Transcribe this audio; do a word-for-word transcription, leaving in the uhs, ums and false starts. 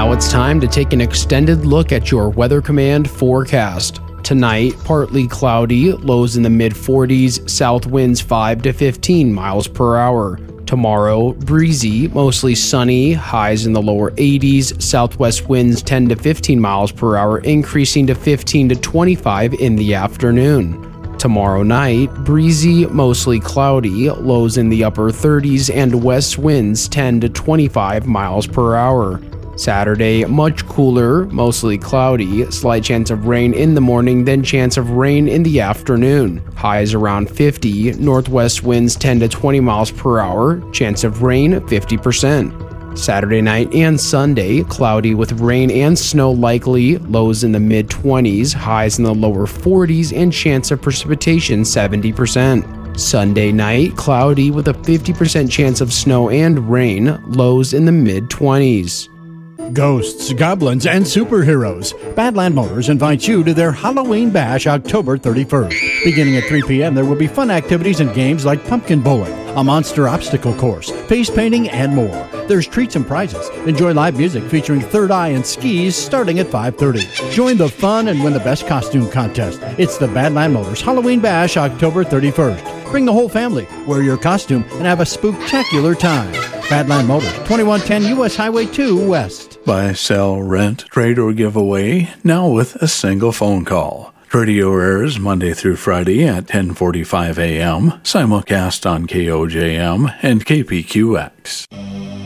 Now it's time to take an extended look at your Weather Command forecast. Tonight, partly cloudy, lows in the mid forties, south winds five to fifteen miles per hour. Tomorrow, breezy, mostly sunny, highs in the lower eighties, southwest winds ten to fifteen miles per hour, increasing to fifteen to twenty-five in the afternoon. Tomorrow night, breezy, mostly cloudy, lows in the upper thirties, and west winds ten to twenty-five miles per hour. Saturday, much cooler, mostly cloudy, slight chance of rain in the morning, then chance of rain in the afternoon. Highs around fifty, northwest winds ten to twenty miles per hour, chance of rain fifty percent. Saturday night and Sunday, cloudy with rain and snow likely, lows in the mid twenties, highs in the lower forties, and chance of precipitation seventy percent. Sunday night, cloudy with a fifty percent chance of snow and rain, lows in the mid twenties. Ghosts, goblins, and superheroes. Badland Motors invites you to their Halloween Bash October thirty-first. Beginning at three p.m., there will be fun activities and games like pumpkin bowling, a monster obstacle course, face painting, and more. There's treats and prizes. Enjoy live music featuring Third Eye and Skis starting at five thirty. Join the fun and win the best costume contest. It's the Badland Motors Halloween Bash October thirty-first. Bring the whole family, wear your costume, and have a spooktacular time. Badland Motors, twenty-one ten U S Highway two West. Buy, sell, rent, trade, or give away, now with a single phone call. Radio airs Monday through Friday at ten forty-five a.m., simulcast on K O J M and K P Q X.